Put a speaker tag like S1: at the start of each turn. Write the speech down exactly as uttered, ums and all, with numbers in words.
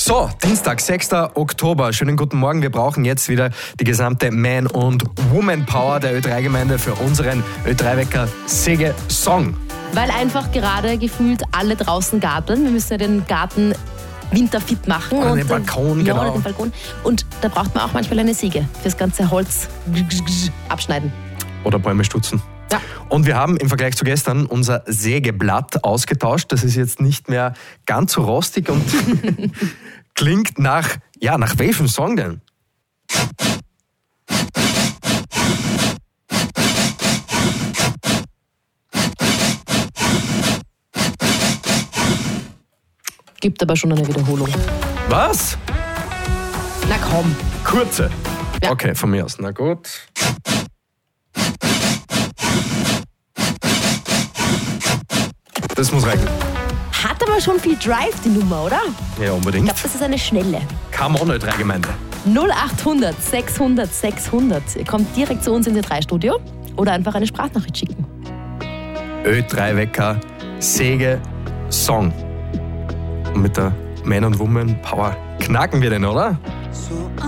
S1: So, Dienstag, sechster Oktober. Schönen guten Morgen. Wir brauchen jetzt wieder die gesamte Man- und Woman-Power der Ö drei Gemeinde für unseren Ö drei Wecker Säge-Song.
S2: Weil einfach gerade gefühlt alle draußen garteln. Wir müssen ja den Garten winterfit machen.
S1: Oder
S2: und
S1: den Balkon,
S2: ja,
S1: genau.
S2: Oder den Balkon. Und da braucht man auch manchmal eine Säge fürs ganze Holz abschneiden.
S1: Oder Bäume stutzen.
S2: Ja.
S1: Und wir haben im Vergleich zu gestern unser Sägeblatt ausgetauscht. Das ist jetzt nicht mehr ganz so rostig und klingt nach, ja, nach welchem Song denn?
S2: Gibt aber schon eine Wiederholung.
S1: Was?
S2: Na komm.
S1: Kurze.
S2: Ja.
S1: Okay, von mir aus. Na gut. Das muss reichen.
S2: Hat aber schon viel Drive, die Nummer, oder?
S1: Ja, unbedingt.
S2: Ich glaube, das ist eine schnelle.
S1: Come on, Ö drei Gemeinde.
S2: null achthundert sechshundert sechshundert. Ihr kommt direkt zu uns ins Ö drei Studio oder einfach eine Sprachnachricht schicken.
S1: Ö drei Wecker Säge Song. Und mit der Man- und Woman-Power knacken wir den, oder?
S3: So